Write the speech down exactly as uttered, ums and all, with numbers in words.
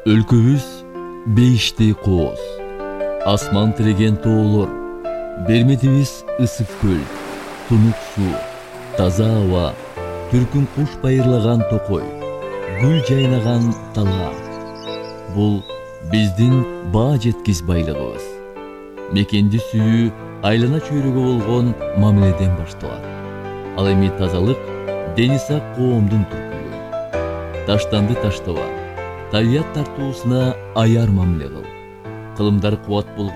Өлкөбүз бейиштей кооз, асман тиреген тоолор, берметибиз ысык көл, тунук суу, таза аба, түркүн куш байырлаган токой, гүл жайнаган талаа. Бул биздин баа жеткис байлыгыбыз. Мекенди сүйүү айлана чөйрөгө болгон мамиледен башталат. Ал эми тазалык дени сак коомдун түркүлүгү. Таштанды таштаба, табият тартуусуна аяр мамиле кыл. Кылымдар кубат болгон